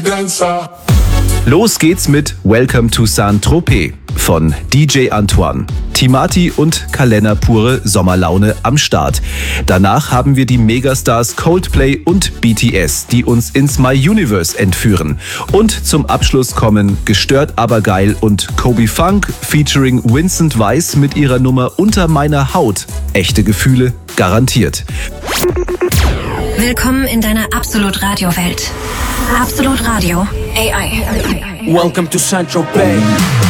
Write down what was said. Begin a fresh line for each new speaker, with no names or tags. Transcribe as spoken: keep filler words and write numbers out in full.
Los geht's mit Welcome to Saint-Tropez von D J Antoine. Timati und Kalender pure Sommerlaune am Start. Danach haben wir die Megastars Coldplay und B T S, die uns ins My Universe entführen. Und zum Abschluss kommen Gestört aber geil und Kobe Funk featuring Vincent Weiss mit ihrer Nummer Unter meiner Haut. Echte Gefühle garantiert.
Willkommen in deiner Absolut-Radio-Welt. Absolut Radio. A I.
Welcome to Saint-Tropez.